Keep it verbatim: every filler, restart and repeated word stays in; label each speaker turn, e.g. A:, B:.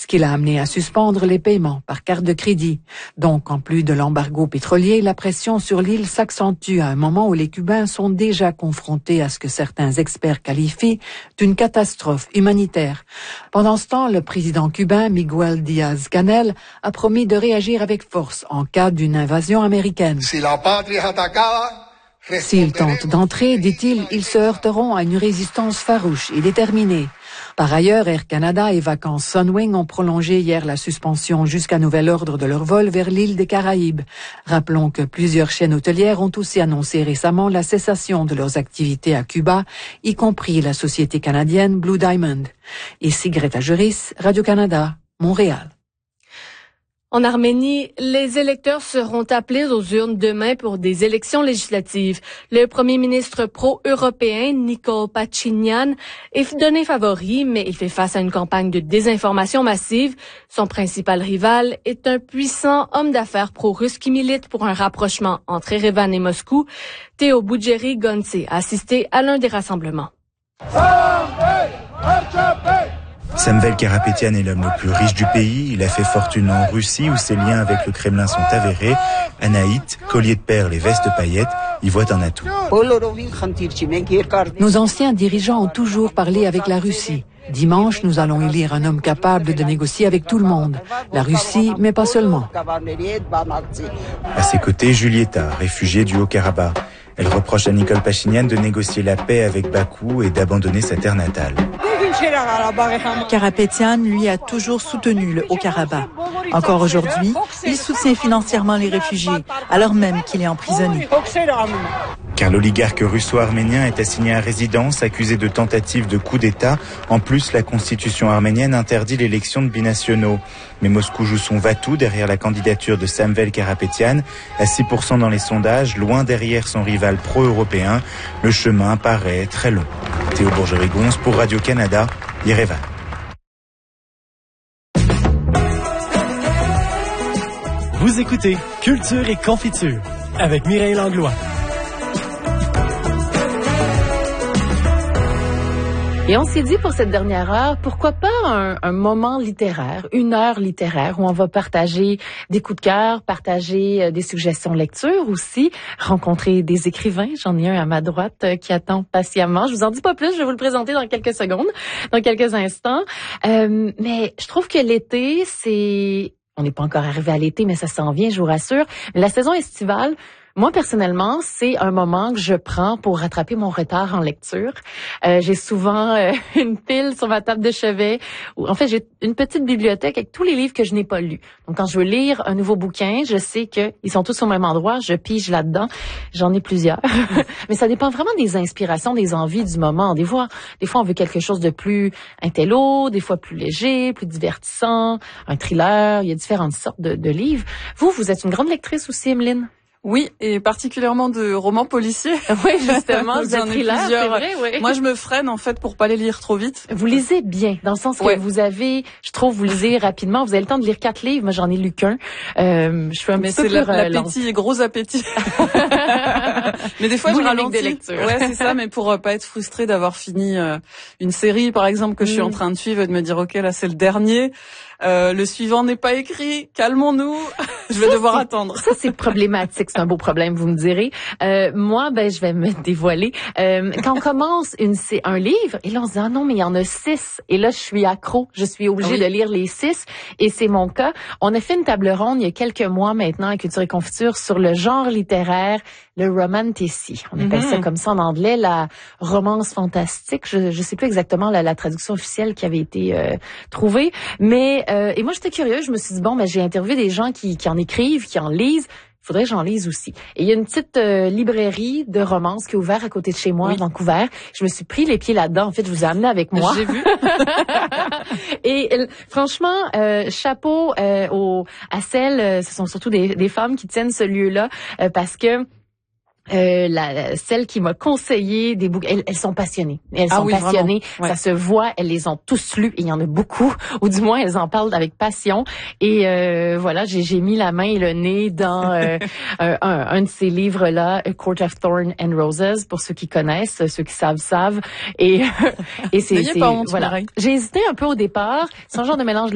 A: ce qui l'a amené à suspendre les paiements par carte de crédit. Donc, en plus de l'embargo pétrolier, la pression sur l'île s'accentue à un moment où les Cubains sont déjà confrontés à ce que certains experts qualifient d'une catastrophe humanitaire. Pendant ce temps, le président cubain Miguel Díaz-Canel a promis de réagir avec force en cas d'une invasion américaine.
B: Si la patria es atacada,
A: S'ils tentent d'entrer, dit-il, ils se heurteront à une résistance farouche et déterminée. Par ailleurs, Air Canada et Vacances Sunwing ont prolongé hier la suspension jusqu'à nouvel ordre de leur vol vers l'île des Caraïbes. Rappelons que plusieurs chaînes hôtelières ont aussi annoncé récemment la cessation de leurs activités à Cuba, y compris la société canadienne Blue Diamond. Ici Greta Juris, Radio-Canada, Montréal.
C: En Arménie, les électeurs seront appelés aux urnes demain pour des élections législatives. Le premier ministre pro-européen, Nikol Pachinian, est donné favori, mais il fait face à une campagne de désinformation massive. Son principal rival est un puissant homme d'affaires pro-russe qui milite pour un rapprochement entre Erevan et Moscou. Théo Boudjeri-Gontsé a assisté à l'un des rassemblements.
D: Samvel Karapetyan est l'homme le plus riche du pays. Il a fait fortune en Russie où ses liens avec le Kremlin sont avérés. Anaït, collier de perles et veste paillettes, y voit un atout.
A: Nos anciens dirigeants ont toujours parlé avec la Russie. Dimanche, nous allons élire un homme capable de négocier avec tout le monde. La Russie, mais pas seulement.
D: À ses côtés, Julieta, réfugiée du Haut-Karabakh. Elle reproche à Nikol Pachinian de négocier la paix avec Bakou et d'abandonner sa terre natale.
E: Karapetyan, lui, a toujours soutenu le Haut-Karabakh. Encore aujourd'hui, il soutient financièrement les réfugiés, alors même qu'il est emprisonné.
D: Car l'oligarque russo-arménien est assigné à résidence, accusé de tentative de coup d'État. En plus, la constitution arménienne interdit l'élection de binationaux. Mais Moscou joue son va-tout derrière la candidature de Samvel Karapetyan, à six pour cent dans les sondages, loin derrière son rival pro-européen. Le chemin paraît très long. Théo Bourgerie-Gonce pour Radio-Canada, Yerevan.
F: Vous écoutez Culture et Confiture avec Mireille Langlois.
C: Et on s'est dit pour cette dernière heure, pourquoi pas un, un moment littéraire, une heure littéraire où on va partager des coups de cœur, partager euh, des suggestions de lecture aussi, rencontrer des écrivains. J'en ai un à ma droite euh, qui attend patiemment. Je vous en dis pas plus, je vais vous le présenter dans quelques secondes, dans quelques instants. Euh, mais je trouve que l'été, c'est... On n'est pas encore arrivé à l'été, mais ça s'en vient, je vous rassure. Mais la saison estivale, moi, personnellement, c'est un moment que je prends pour rattraper mon retard en lecture. Euh, j'ai souvent euh, une pile sur ma table de chevet. Où, en fait, j'ai une petite bibliothèque avec tous les livres que je n'ai pas lus. Donc, quand je veux lire un nouveau bouquin, je sais qu'ils sont tous au même endroit. Je pige là-dedans. J'en ai plusieurs. Mais ça dépend vraiment des inspirations, des envies du moment. Des fois, des fois, on veut quelque chose de plus intello, des fois plus léger, plus divertissant, un thriller. Il y a différentes sortes de, de livres. Vous, vous êtes une grande lectrice aussi, Emeline?
G: Oui, et particulièrement de romans policiers.
C: Oui, justement,
G: j'en ai plusieurs.
C: Vrai, oui.
G: Moi, je me freine en fait pour pas les lire trop vite.
C: Vous lisez bien, dans le sens que ouais. vous avez, je trouve, vous lisez rapidement. Vous avez le temps de lire quatre livres. Moi, j'en ai lu qu'un. Euh, je suis un
G: Mais
C: petit peu
G: c'est
C: plus
G: la, l'appétit, gros appétit. Mais des fois,
C: vous
G: je ralentis.
C: Des lectures.
G: Ouais, c'est ça. Mais pour euh, pas être frustrée d'avoir fini euh, une série, par exemple, que je suis mm. en train de suivre, et de me dire, ok, là, c'est le dernier. Euh, le suivant n'est pas écrit. Calmons-nous. Je vais
C: ça,
G: devoir attendre.
C: Ça, c'est problématique. C'est un beau problème, vous me direz. Euh, moi, ben, je vais me dévoiler. Euh, quand on commence une, c'est un livre, et là, on se dit, ah non, mais il y en a six. Et là, je suis accro. Je suis obligée oui. de lire les six. Et c'est mon cas. On a fait une table ronde il y a quelques mois maintenant à Culture et Confiture sur le genre littéraire, le romantasy. On appelle mm-hmm. ça comme ça en anglais, la romance fantastique. Je, je sais plus exactement la, la traduction officielle qui avait été euh, trouvée. Mais, euh, et moi, j'étais curieuse. Je me suis dit, bon, ben, j'ai interviewé des gens qui, qui en écrivent, qui en lisent. Il faudrait que j'en lise aussi. Et il y a une petite euh, librairie de romance qui est ouverte à côté de chez moi, oui. à Vancouver. Je me suis pris les pieds là-dedans. En fait, je vous ai amené avec moi.
G: J'ai vu.
C: Et euh, franchement, euh, chapeau euh, aux, à celles, euh, ce sont surtout des, des femmes qui tiennent ce lieu-là, euh, parce que Euh, la, celle qui m'a conseillé des bouquins, elles, elles sont passionnées. Elles ah sont
G: oui,
C: passionnées,
G: ouais.
C: ça se voit, elles les ont tous lus, et il y en a beaucoup, ou du moins elles en parlent avec passion. Et euh, voilà, j'ai, j'ai mis la main et le nez dans euh, un, un de ces livres-là, A Court of Thorns and Roses, pour ceux qui connaissent, ceux qui savent, savent. Et, et c'est, c'est
G: pas honte,
C: voilà. J'ai hésité un peu au départ, c'est un genre de mélange